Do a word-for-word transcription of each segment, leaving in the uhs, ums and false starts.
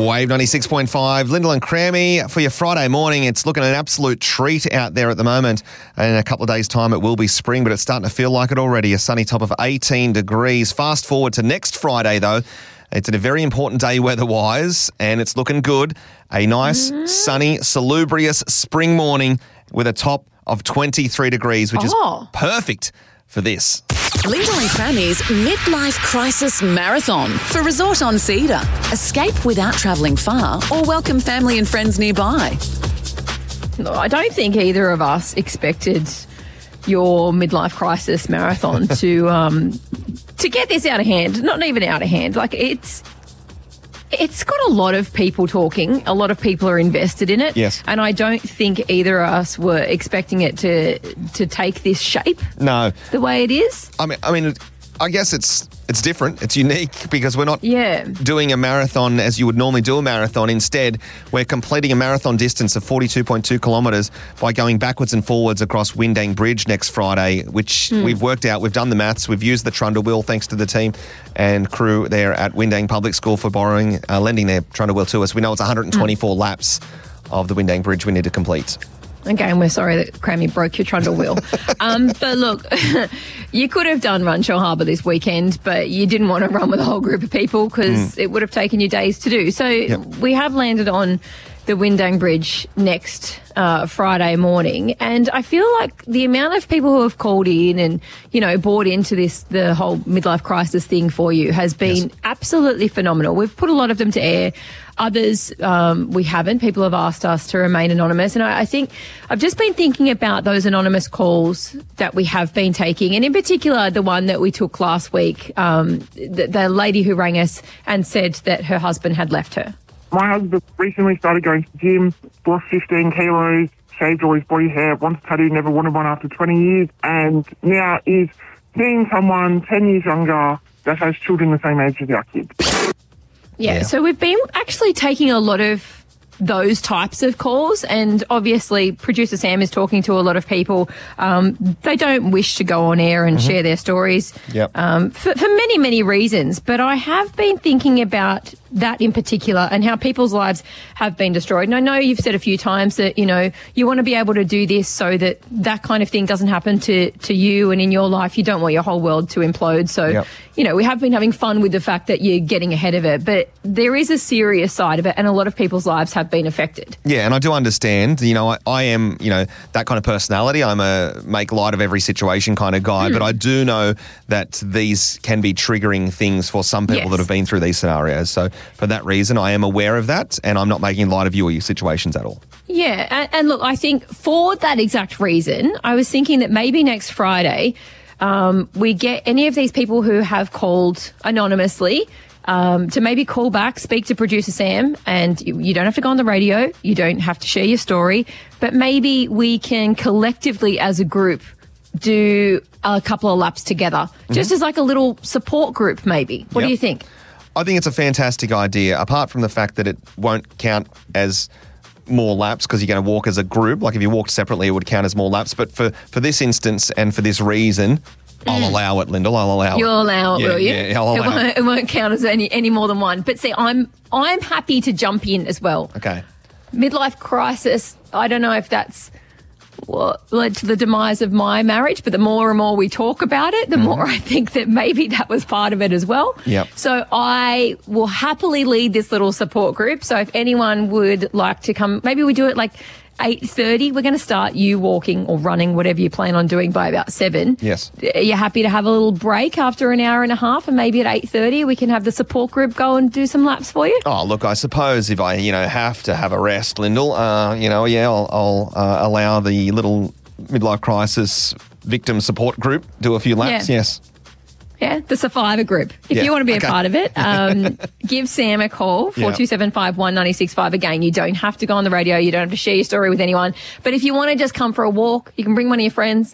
Wave ninety-six point five, Lyndall and Crammy for your Friday morning. It's looking an absolute treat out there at the moment. And in a couple of days' time, it will be spring, but it's starting to feel like it already. A sunny top of eighteen degrees. Fast forward to next Friday, though. It's a very important day weather-wise, and it's looking good. A nice, mm-hmm. sunny, salubrious spring morning with a top of twenty-three degrees, which oh. is perfect for this. Lyndall and Crammy's Midlife Crisis Marathon for Resort on Cedar. Escape without travelling far or welcome family and friends nearby. No, I don't think either of us expected your midlife crisis marathon to um, to get this out of hand. Not even out of hand. Like it's it's got a lot of people talking. A lot of people are invested in it. Yes. And I don't think either of us were expecting it to to take this shape. No. The way it is. I mean, I mean, I guess it's it's different. It's unique because we're not yeah. doing a marathon as you would normally do a marathon. Instead, we're completing a marathon distance of forty-two point two kilometres by going backwards and forwards across Windang Bridge next Friday, which mm. we've worked out. We've done the maths. We've used the Trundle Wheel, thanks to the team and crew there at Windang Public School for borrowing, uh, lending their Trundle Wheel to us. We know it's one hundred twenty-four mm. laps of the Windang Bridge we need to complete. Okay, and we're sorry that Crammy broke your trundle wheel. um, but look, you could have done Run Shell Harbour this weekend, but you didn't want to run with a whole group of people because mm. it would have taken you days to do. So yep. we have landed on the Windang Bridge next uh, Friday morning, and I feel like the amount of people who have called in and, you know, bought into this, the whole midlife crisis thing for you has been yes. absolutely phenomenal. We've put a lot of them to air. Others um, we haven't. People have asked us to remain anonymous. And I, I think I've just been thinking about those anonymous calls that we have been taking, and in particular the one that we took last week, um, the, the lady who rang us and said that her husband had left her. My husband recently started going to the gym, lost fifteen kilos, shaved all his body hair, wants a tattoo, never wanted one after twenty years, and now is seeing someone ten years younger that has children the same age as our kids. Yeah, yeah, so we've been actually taking a lot of those types of calls, and obviously producer Sam is talking to a lot of people. Um, they don't wish to go on air and mm-hmm. share their stories yep. um, for, for many, many reasons. But I have been thinking about that in particular and how people's lives have been destroyed. And I know you've said a few times that, you know, you want to be able to do this so that that kind of thing doesn't happen to, to you and in your life. You don't want your whole world to implode. So, yep. you know, we have been having fun with the fact that you're getting ahead of it. But there is a serious side of it, and a lot of people's lives have been affected. Yeah, and I do understand. You know, I, I am, you know, that kind of personality. I'm a make light of every situation kind of guy, mm. but I do know that these can be triggering things for some people yes. that have been through these scenarios. So for that reason, I am aware of that, and I'm not making light of you or your situations at all. Yeah, and, and look, I think for that exact reason, I was thinking that maybe next Friday um, we get any of these people who have called anonymously Um, to maybe call back, speak to producer Sam, and you, you don't have to go on the radio, you don't have to share your story, but maybe we can collectively as a group do a couple of laps together, mm-hmm. just as like a little support group maybe. What yep. do you think? I think it's a fantastic idea, apart from the fact that it won't count as more laps because you're going to walk as a group. Like if you walked separately, it would count as more laps. But for, for this instance and for this reason, I'll mm. allow it, Lyndall. I'll allow You'll it. You'll allow it, yeah, will you? Yeah, I'll allow it. Won't, it. It won't count as any, any more than one. But see, I'm I'm happy to jump in as well. Okay. Midlife crisis, I don't know if that's what led to the demise of my marriage, but the more and more we talk about it, the mm. more I think that maybe that was part of it as well. Yep. So I will happily lead this little support group. So if anyone would like to come, maybe we do it like eight thirty. We're going to start you walking or running, whatever you plan on doing, by about seven. Yes. Are you happy to have a little break after an hour and a half, and maybe at eight thirty we can have the support group go and do some laps for you? Oh, look, I suppose if I, you know, have to have a rest, Lyndall, uh, you know, yeah, I'll, I'll uh, allow the little midlife crisis victim support group do a few laps, yeah. yes. Yeah, the Survivor group. If yeah. you want to be okay. a part of it, um, give Sam a call, four two seven five, one nine six five. Again, you don't have to go on the radio. You don't have to share your story with anyone. But if you want to just come for a walk, you can bring one of your friends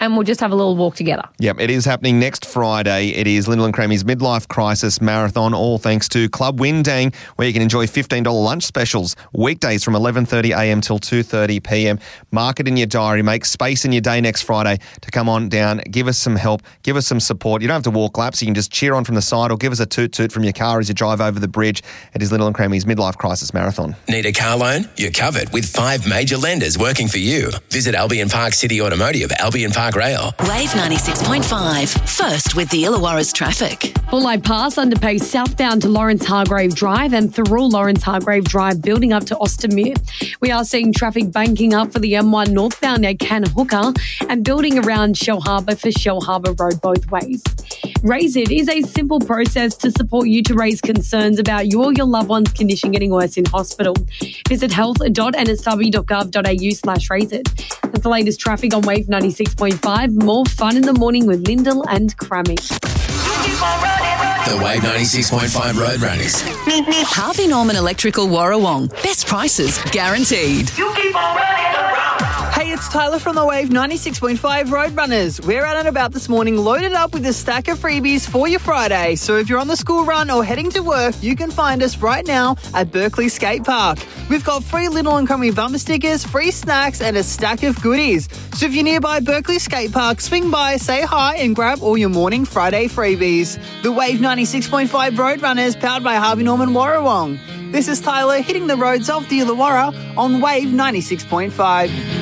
and we'll just have a little walk together. Yep, it is happening next Friday. It is Lyndall and Crammy's Midlife Crisis Marathon, all thanks to Club Windang, where you can enjoy fifteen dollars lunch specials weekdays from eleven thirty a m till two thirty p m. Mark it in your diary. Make space in your day next Friday to come on down. Give us some help. Give us some support. You don't have to walk laps. You can just cheer on from the side or give us a toot-toot from your car as you drive over the bridge. It is Lyndall and Crammy's Midlife Crisis Marathon. Need a car loan? You're covered with five major lenders working for you. Visit Albion Park City Automotive, Albion Park Rail. Wave ninety-six point five. First with the Illawarra's traffic. Bulleye Pass underpass southbound to Lawrence Hargrave Drive and through Lawrence Hargrave Drive building up to Ostermere. We are seeing traffic banking up for the M one northbound at Canhooker and building around Shell Harbour for Shell Harbour Road both ways. Raise It is a simple process to support you to raise concerns about you or your loved one's condition getting worse in hospital. Visit health dot n s w dot gov dot a u slash raise it. That's the latest traffic on Wave ninety-six point five. More fun in the morning with Lyndall and Crammy. The Wave ninety-six point five Road Runners. Harvey Norman Electrical Warrawong. Best prices guaranteed. Hey, it's Tyler from the Wave ninety-six point five Roadrunners. We're out and about this morning loaded up with a stack of freebies for your Friday. So if you're on the school run or heading to work, you can find us right now at Berkeley Skate Park. We've got free Lyndall and Crammy bumper stickers, free snacks and a stack of goodies. So if you're nearby Berkeley Skate Park, swing by, say hi and grab all your morning Friday freebies. The Wave ninety-six point five Roadrunners, powered by Harvey Norman Warrawong. This is Tyler hitting the roads of the Illawarra on Wave ninety-six point five.